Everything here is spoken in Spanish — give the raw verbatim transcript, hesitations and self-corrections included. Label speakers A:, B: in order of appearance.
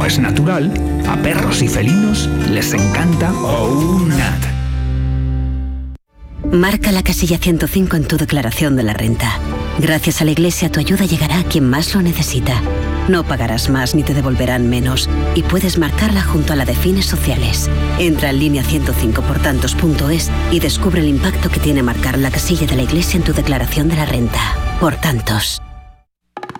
A: es natural, a perros y felinos les encanta OUNAT.
B: Marca la casilla ciento cinco en tu declaración de la renta. Gracias a la Iglesia, tu ayuda llegará a quien más lo necesita. No pagarás más ni te devolverán menos. Y puedes marcarla junto a la de fines sociales. Entra en línea ciento cinco por tantos punto es y descubre el impacto que tiene marcar la casilla de la Iglesia en tu declaración de la renta. Por tantos.